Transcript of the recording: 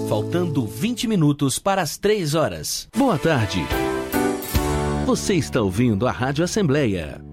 Faltando 20 minutos para as 3 horas. Boa tarde. Você está ouvindo a Rádio Assembleia